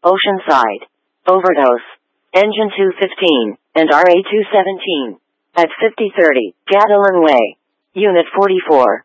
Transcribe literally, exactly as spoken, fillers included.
Oceanside. Overdose. Engine two fifteen, and R A two seventeen. At fifty thirty, Gadelin Way. Unit forty-four.